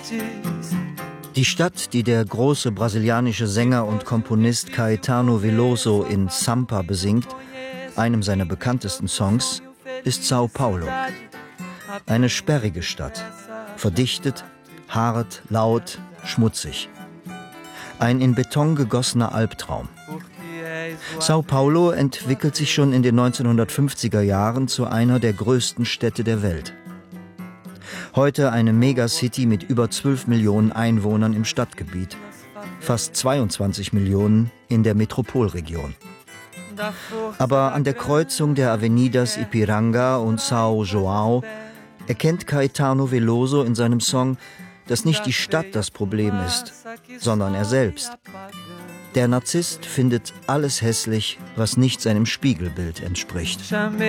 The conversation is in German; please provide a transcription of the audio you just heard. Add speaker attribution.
Speaker 1: Die Stadt, die der große brasilianische Sänger und Komponist Caetano Veloso in Sampa besingt, einem seiner bekanntesten Songs, ist São Paulo. Eine sperrige Stadt, verdichtet, hart, laut, schmutzig. Ein in Beton gegossener Albtraum. São Paulo entwickelt sich schon in den 1950er Jahren zu einer der größten Städte der Welt. Heute eine Megacity mit über 12 Millionen Einwohnern im Stadtgebiet, fast 22 Millionen in der Metropolregion. Aber an der Kreuzung der Avenidas Ipiranga und São João erkennt Caetano Veloso in seinem Song, dass nicht die Stadt das Problem ist, sondern er selbst. Der Narzisst findet alles hässlich, was nicht seinem Spiegelbild entspricht.